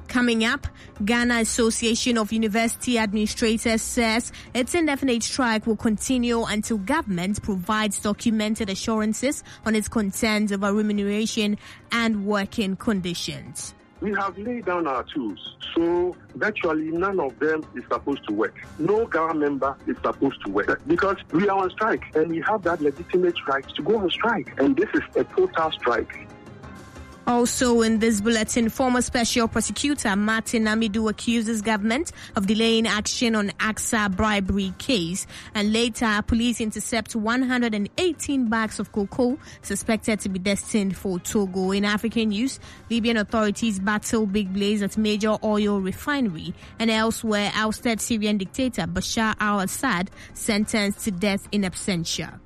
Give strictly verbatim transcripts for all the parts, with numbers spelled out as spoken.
Coming up, Ghana Association of University Administrators says its indefinite strike will continue until government provides documented assurances on its concerns over remuneration and working conditions. We have laid down our tools, so virtually none of them is supposed to work. No government member is supposed to work because we are on strike and we have that legitimate right to go on strike, and this is a total strike. Also in this bulletin, former Special Prosecutor Martin Amidu accuses government of delaying action on A X A bribery case, and later police intercept one hundred eighteen bags of cocoa suspected to be destined for Togo. In African news, Libyan authorities battle big blaze at major oil refinery, and elsewhere, ousted Syrian dictator Bashar al-Assad sentenced to death in absentia.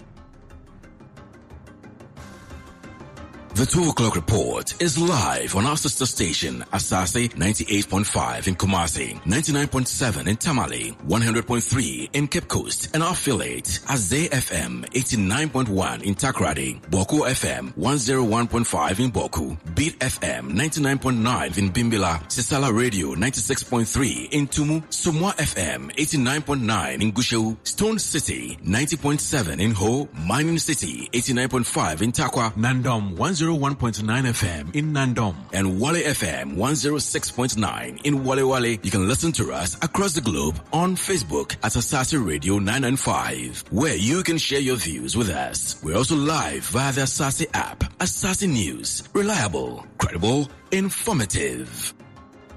The twelve o'clock report is live on our sister station, Asase ninety-eight point five in Kumasi, ninety-nine point seven in Tamale, one hundred point three in Cape Coast, and our affiliate, Azay F M eighty-nine point one in Takrady, Boku F M one oh one point five in Boku, Beat F M ninety-nine point nine in Bimbila, Sisala Radio ninety-six point three in Tumu, Sumwa F M eighty-nine point nine in Gusau, Stone City ninety point seven in Ho, Mining City eighty-nine point five in Takwa, Nandom one oh one point nine F M in Nandom, and Wale F M one oh six point nine in Wale Wale. You can listen to us across the globe on Facebook at Asase Radio nine ninety-five, where you can share your views with us. We're also live via the Asase app. Asase News. Reliable, credible, informative.